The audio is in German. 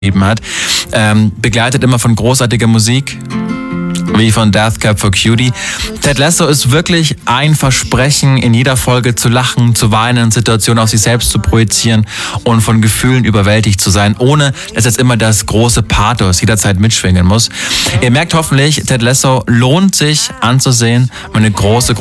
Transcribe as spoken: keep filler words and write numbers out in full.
geschrieben hat. Ähm, begleitet immer von großartiger Musik, wie von Death Cab for Cutie. Ted Lasso ist wirklich ein Versprechen, in jeder Folge zu lachen, zu weinen, Situationen auf sich selbst zu projizieren und von Gefühlen überwältigt zu sein, ohne dass jetzt immer das große Pathos jederzeit mitschwingen muss. Ihr merkt hoffentlich, Ted Lasso lohnt sich anzusehen. Eine große